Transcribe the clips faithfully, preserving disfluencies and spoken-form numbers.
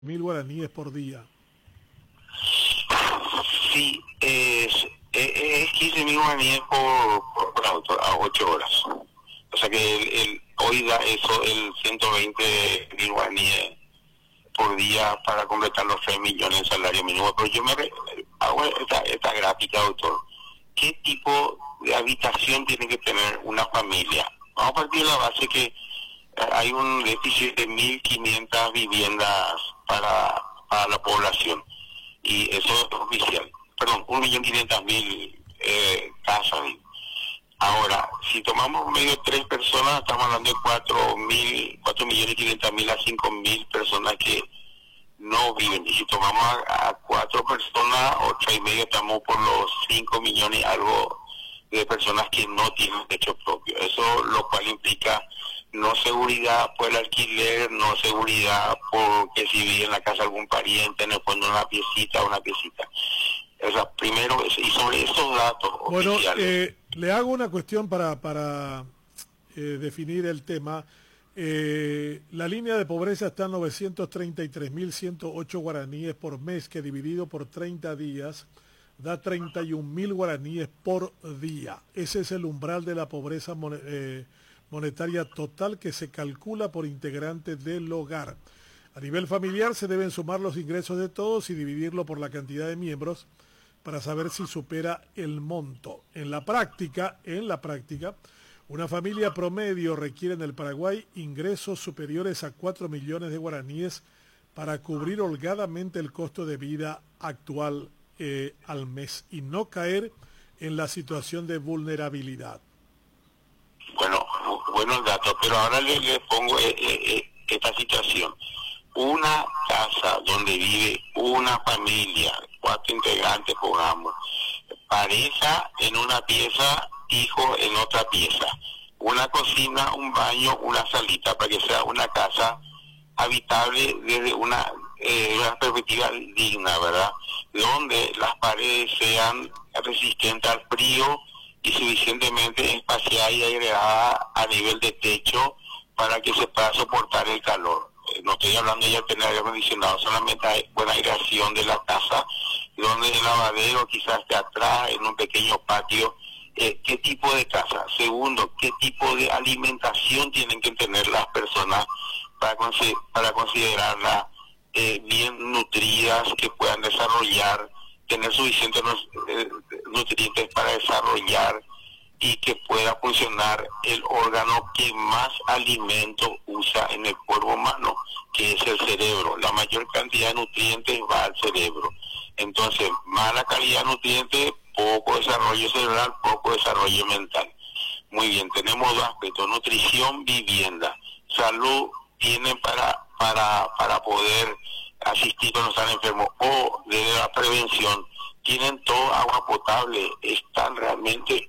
mil guaraníes por día. Sí, es, es, es quince mil guaraníes por, por, por auto, a ocho horas. O sea que el, el, hoy da eso, el ciento veinte mil guaraníes por día para completar los tres millones de salario mínimo. Pero yo me re, hago esta, esta gráfica, doctor. ¿Qué tipo de habitación tiene que tener una familia? Vamos a partir de la base que hay un déficit de mil quinientas viviendas para, para la población. Y eso es oficial. Perdón, un millón quinientas mil eh, casas. Ahora, si tomamos medio tres personas, estamos hablando de cuatro mil, cuatro millones quinientas mil a cinco mil personas que no viven. Y si tomamos a, a cuatro personas, ocho y medio, estamos por los cinco millones y algo de personas que no tienen techo propio. Eso lo cual implica no seguridad por el alquiler, no seguridad porque si vive en la casa algún pariente, le ponen una piecita, una piecita. O sea, primero, y sobre esos datos bueno, oficiales. Eh, le hago una cuestión para, para eh, definir el tema. Eh, la línea de pobreza está en novecientos treinta y tres mil ciento ocho guaraníes por mes, que dividido por treinta días da treinta y un mil guaraníes por día. Ese es el umbral de la pobreza eh, monetaria total que se calcula por integrante del hogar. A nivel familiar se deben sumar los ingresos de todos y dividirlo por la cantidad de miembros para saber si supera el monto. En la práctica, en la práctica, una familia promedio requiere en el Paraguay ingresos superiores a cuatro millones de guaraníes para cubrir holgadamente el costo de vida actual eh, al mes y no caer en la situación de vulnerabilidad. Bueno, bueno el dato, pero ahora le, le pongo eh, eh, esta situación. Una casa donde vive una familia, cuatro integrantes, pongamos, pareja en una pieza, hijo en otra pieza, una cocina, un baño, una salita, para que sea una casa habitable desde una, eh, una perspectiva digna, ¿verdad? Donde las paredes sean resistentes al frío y suficientemente espaciada y agregada a nivel de techo para que se pueda soportar el calor. No estoy hablando ya de tener aire acondicionado, solamente hay buena aireación de la casa, donde el lavadero quizás esté atrás, en un pequeño patio. Eh, ¿Qué tipo de casa? Segundo, ¿qué tipo de alimentación tienen que tener las personas para, consider para considerarlas eh, bien nutridas, que puedan desarrollar, tener suficientes eh, nutrientes para desarrollar y que pueda funcionar el órgano que más alimento usa en el cuerpo humano, que es el cerebro? La mayor cantidad de nutrientes va al cerebro. Entonces, mala calidad de nutrientes, poco desarrollo cerebral, poco desarrollo mental. Muy bien, tenemos dos aspectos: nutrición, vivienda. Salud, tienen para para para poder asistir cuando están enfermos, o desde la prevención, tienen todo agua potable, están realmente...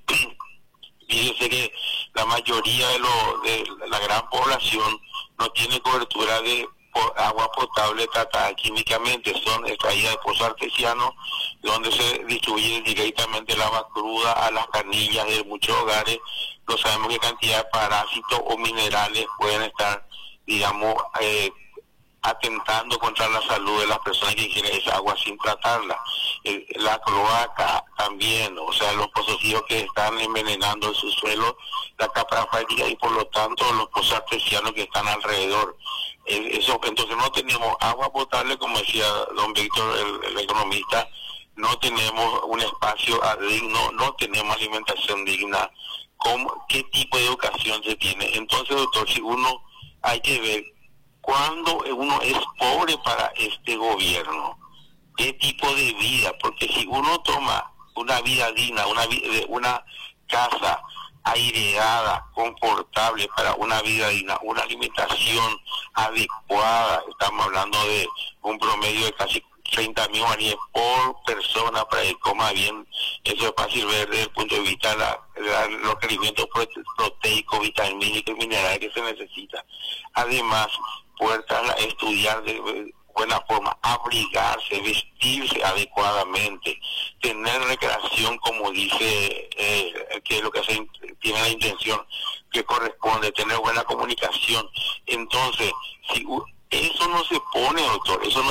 Fíjense que la mayoría de, lo, de la gran población no tiene cobertura de por agua potable tratada químicamente, son extraídas de pozos artesianos, donde se distribuye directamente el agua cruda a las canillas de muchos hogares. No sabemos qué cantidad de parásitos o minerales pueden estar, digamos, eh, atentando contra la salud de las personas que ingieren esa agua sin tratarla. El, la cloaca también, o sea, los pozos que están envenenando el subsuelo, la capa freática y por lo tanto los pozos artesianos que están alrededor. El, eso, entonces no tenemos agua potable, como decía don Víctor, el, el economista, no tenemos un espacio digno, no tenemos alimentación digna. ¿Cómo, qué tipo de educación se tiene? Entonces, doctor, si uno hay que ver cuando uno es pobre para este gobierno, qué tipo de vida, porque si uno toma una vida digna, una, una casa aireada, confortable para una vida digna, una alimentación adecuada, estamos hablando de un promedio de casi treinta mil guaraníes por persona para que coma bien. Eso es fácil ver desde el punto de vista de, la, de la, los alimentos proteicos, vitamínicos y minerales que se necesitan. Además, poder estudiar de buena forma, abrigarse, vestirse adecuadamente, tener recreación, como dice, eh, que es lo que se tiene la intención que corresponde, tener buena comunicación. Entonces, si Eso no se pone, doctor, eso no